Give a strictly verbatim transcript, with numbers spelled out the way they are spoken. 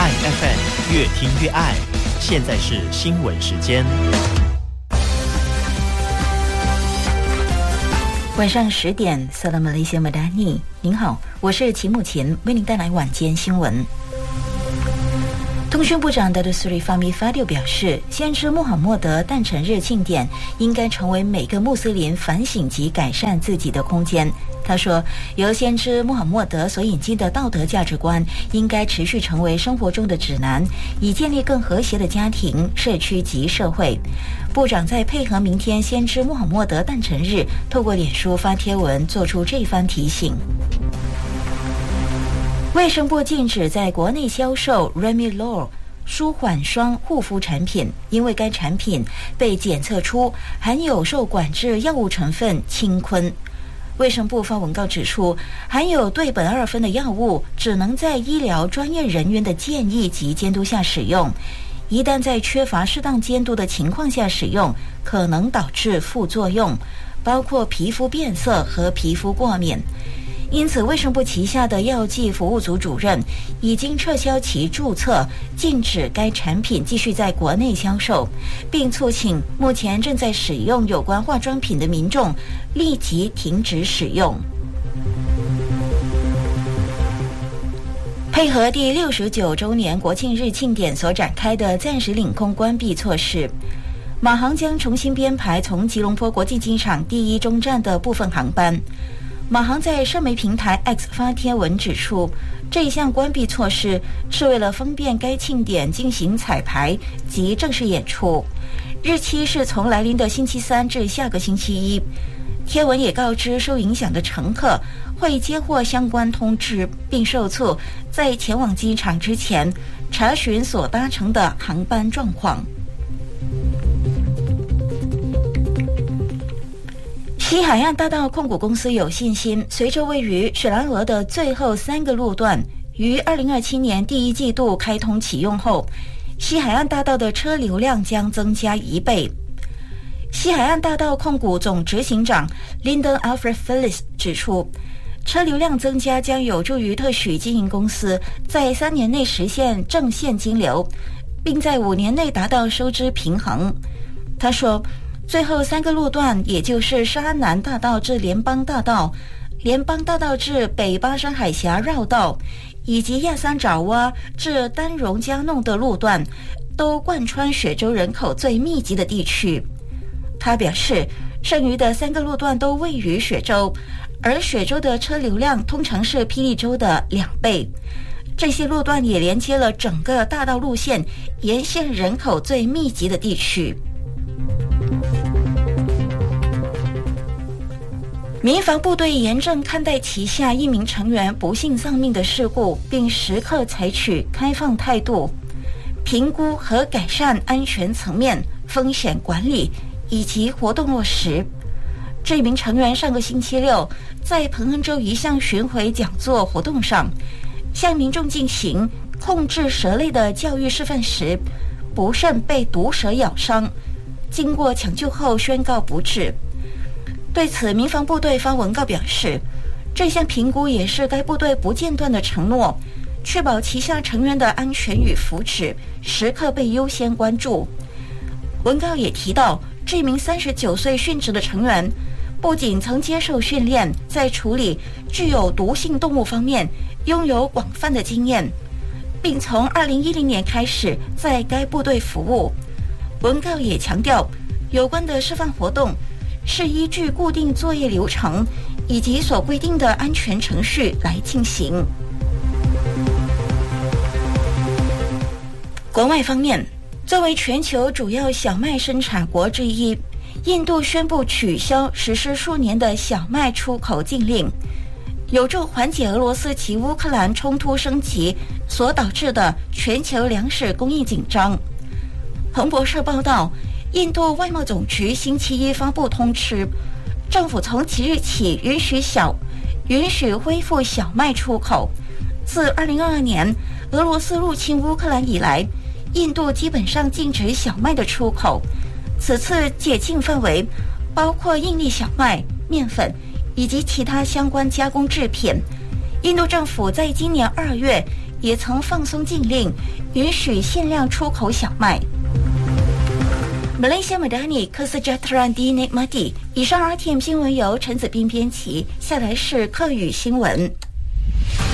爱 F M 越听越爱。现在是新闻时间。 晚上十点 Salam Malaysia Madani， 您好，我是齐木琴，为您带来晚间新闻。通讯部长达杜斯里法米法丢表示，先知穆罕默德诞辰日庆典应该成为每个穆斯林反省及改善自己的空间。他说，由先知穆罕默德所引进的道德价值观应该持续成为生活中的指南，以建立更和谐的家庭、社区及社会。部长在配合明天先知穆罕默德诞辰日，透过脸书发贴文做出这番提醒。卫生部禁止在国内销售 Remilor 舒缓霜护肤产品，因为该产品被检测出含有受管制药物成分氢醌。卫生部发文告指出，含有对苯二酚的药物只能在医疗专业人员的建议及监督下使用，一旦在缺乏适当监督的情况下使用，可能导致副作用，包括皮肤变色和皮肤过敏。因此，卫生部旗下的药剂服务组主任已经撤销其注册，禁止该产品继续在国内销售，并促请目前正在使用有关化妆品的民众立即停止使用。配合第六十九周年国庆日庆典所展开的暂时领空关闭措施，马航将重新编排从吉隆坡国际机场第一中站的部分航班。马航在社媒平台 X 发贴文指出，这一项关闭措施是为了方便该庆典进行彩排及正式演出，日期是从来临的星期三至下个星期一。贴文也告知受影响的乘客会接获相关通知，并受促在前往机场之前查询所搭乘的航班状况。西海岸大道控股公司有信心，随着位于雪兰莪的最后三个路段于二零二七年第一季度开通启用后，西海岸大道的车流量将增加一倍。西海岸大道控股总执行长 Lyndon Alfred Phillips 指出，车流量增加将有助于特许经营公司在三年内实现正现金流，并在五年内达到收支平衡。他说，最后三个路段，也就是沙南大道至联邦大道、联邦大道至北巴山海峡绕道，以及亚三爪哇至丹戎加弄的路段，都贯穿雪州人口最密集的地区。他表示，剩余的三个路段都位于雪州，而雪州的车流量通常是霹雳州的两倍。这些路段也连接了整个大道路线沿线人口最密集的地区。民防部队严正看待旗下一名成员不幸丧命的事故，并时刻采取开放态度，评估和改善安全层面、风险管理以及活动落实。这名成员上个星期六在彭亨州一项巡回讲座活动上，向民众进行控制蛇类的教育示范时，不慎被毒蛇咬伤，经过抢救后宣告不治。对此，民防部队发文告表示，这项评估也是该部队不间断的承诺，确保旗下成员的安全与福祉时刻被优先关注。文告也提到，这名三十九岁殉职的成员不仅曾接受训练，在处理具有毒性动物方面拥有广泛的经验，并从二零一零年开始在该部队服务。文告也强调，有关的示范活动是依据固定作业流程以及所规定的安全程序来进行。国外方面，作为全球主要小麦生产国之一，印度宣布取消实施数年的小麦出口禁令，有助缓解俄罗斯及乌克兰冲突升级所导致的全球粮食供应紧张。彭博社报道，印度外贸总局星期一发布通知，政府从即日起允许小允许恢复小麦出口。自二零二二年俄罗斯入侵乌克兰以来，印度基本上禁止小麦的出口。此次解禁范围包括印尼小麦、面粉以及其他相关加工制品。印度政府在今年二月也曾放松禁令，允许限量出口小麦。Malaysia Madani Kesejahteraan Dinikmati。以上 R T M 新闻由陈子斌编辑，下来是客语新闻。